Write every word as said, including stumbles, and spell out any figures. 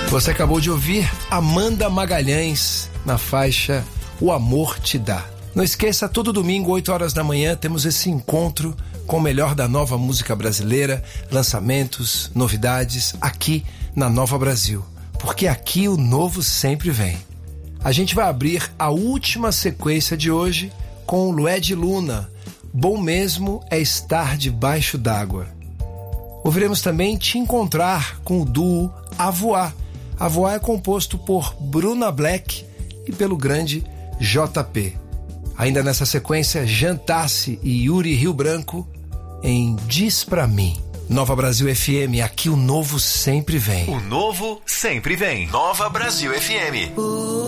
Você acabou de ouvir Amanda Magalhães na faixa O Amor Te Dá. Não esqueça, todo domingo, oito horas da manhã, temos esse encontro com o melhor da nova música brasileira, lançamentos, novidades, aqui na Nova Brasil. Porque aqui o novo sempre vem. A gente vai abrir a última sequência de hoje com o Lued Luna. Bom mesmo é estar debaixo d'água. Ouviremos também Te Encontrar com o duo Avoá. Avoá é composto por Bruna Black e pelo grande J P. Ainda nessa sequência, Jantassi e Yuri Rio Branco em Diz Pra Mim. Nova Brasil F M, aqui o novo sempre vem. O novo sempre vem. Nova Brasil F M.